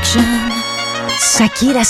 Σακύρα.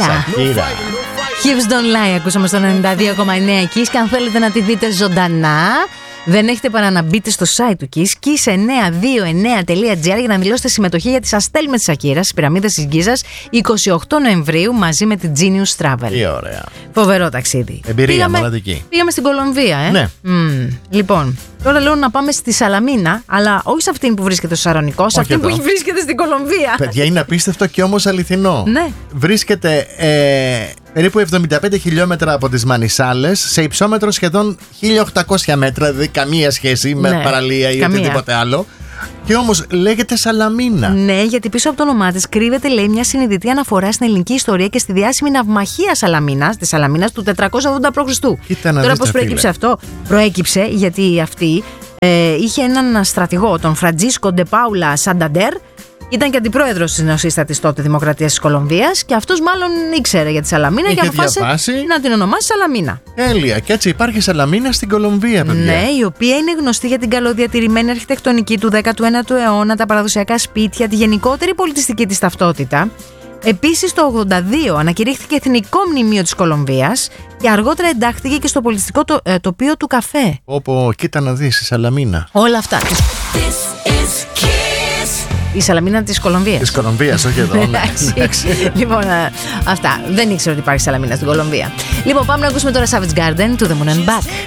Hips Don't Lie ακούσαμε στο 92,9 Kiss. Και αν θέλετε να τη δείτε ζωντανά, δεν έχετε παρά να μπείτε στο site του Kiss, kiss929.gr, για να δηλώσετε συμμετοχή για τις αστέλμες της Σακύρας στις πυραμίδες της Γκίζας 28 Νοεμβρίου μαζί με την Genius Travel. Τι ωραία. Φοβερό ταξίδι. Εμπειρία μοναδική. Πήγαμε στην Κολομβία, Ναι. Λοιπόν, τώρα λέω να πάμε στη Σαλαμίνα, αλλά όχι σε αυτήν που βρίσκεται στο Σαρονικό, σε αυτήν που βρίσκεται στην Κολομβία. Παιδιά, είναι απίστευτο και όμως αληθινό. Ναι. Βρίσκεται περίπου 75 χιλιόμετρα από τις Μανισάλες, σε υψόμετρο σχεδόν 1800 μέτρα, δηλαδή καμία σχέση με παραλία ή οτιδήποτε άλλο. Και όμως λέγεται Σαλαμίνα. Ναι, γιατί πίσω από το όνομά της κρύβεται, λέει, μια συνειδητή αναφορά στην ελληνική ιστορία και στη διάσημη ναυμαχία Σαλαμίνας, της Σαλαμίνας του 480 π.Χ. Τώρα πώς προέκυψε αυτό? Προέκυψε γιατί αυτή είχε έναν στρατηγό, τον Φραντζίσκο Ντε Πάουλα Σανταντέρ. Ήταν και αντιπρόεδρος της νεοσύστατης τότε Δημοκρατίας της Κολομβίας και αυτός μάλλον ήξερε για τη Σαλαμίνα και αποφάσισε να την ονομάσει Σαλαμίνα. Τέλεια. Και έτσι υπάρχει Σαλαμίνα στην Κολομβία, παιδιά. Ναι, η οποία είναι γνωστή για την καλοδιατηρημένη αρχιτεκτονική του 19ου αιώνα, τα παραδοσιακά σπίτια, τη γενικότερη πολιτιστική της ταυτότητα. Επίσης, το 1982 ανακηρύχθηκε Εθνικό Μνημείο της Κολομβίας και αργότερα εντάχθηκε και στο πολιτιστικό τοπίο του καφέ. Όπου, κοίτα να δεις, η Σαλαμίνα. Όλα αυτά. Η Σαλαμίνα της Κολομβίας. Της Κολομβίας, όχι εδώ. Εντάξει. Λοιπόν, αυτά. Δεν ήξερα ότι υπάρχει Σαλαμίνα στην Κολομβία. Λοιπόν, πάμε να ακούσουμε τώρα Savage Garden, To The Moon and Back.